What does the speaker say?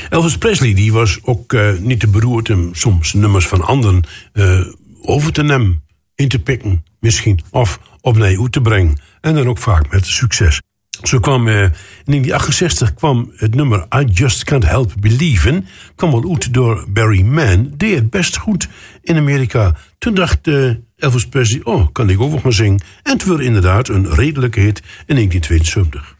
Elvis Presley die was ook niet te beroerd om soms nummers van anderen over te nemen, in te pikken misschien, of opnieuw uit te brengen. En dan ook vaak met succes. Zo kwam in 1968 kwam het nummer I Just Can't Help Believin', kwam al uit door Barry Mann, deed het best goed in Amerika. Toen dacht Elvis Presley, kan ik ook nog maar zingen. En het werd inderdaad een redelijke hit in 1972.